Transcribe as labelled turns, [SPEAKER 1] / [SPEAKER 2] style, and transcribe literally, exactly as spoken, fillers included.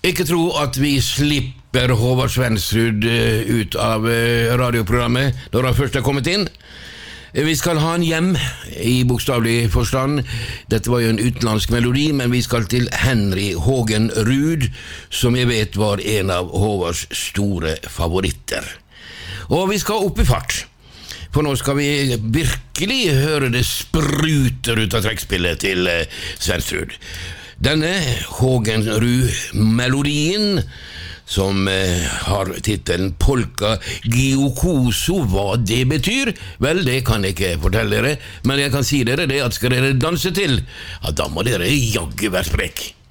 [SPEAKER 1] Ikke tro at vi slipper Håvard Svendsrud ut av radioprogrammet når han først er kommet inn. Vi skal ha han hjem i bokstavelig forstand. Dette var jo en utenlandsk melodi, men vi skal til Henry Hågen Ruud, som jeg vet var en av Håvards store favoritter. Og vi skal opp i fart, for nå skal vi virkelig høre det spruter ut av trekkspillet til Svendsrud. Denne Hågen Ruud-melodien, som eh, har titelen Polka Giocoso, hva det betyr? Vel, det kan jeg ikke fortelle dere, men jeg kan si dere det at skal dere danse til, ja, da må dere jaggu være sprekk.